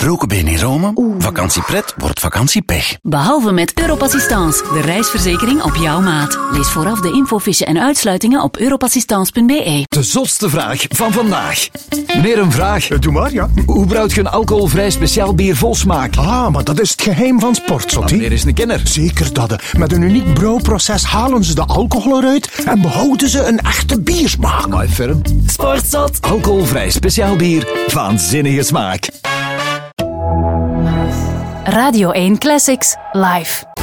gebroken been in Rome? Vakantiepret wordt vakantiepech. Behalve met Europassistance, de reisverzekering op jouw maat. Lees vooraf de infofiche en uitsluitingen op europassistance.be. De zotste vraag van vandaag. Meneer, een vraag. Doe maar, ja. Hoe brouwt je een alcoholvrij speciaal bier vol smaak? Ah, maar dat is het geheim van Sportzot, hè? Meneer is een kenner. Zeker dat. Met een uniek brouwproces halen ze de alcohol eruit en behouden ze een echte biersmaak. Maar ferm. Sportzot. Alcoholvrij speciaal bier. Waanzinnige smaak. Radio 1 Classics, live.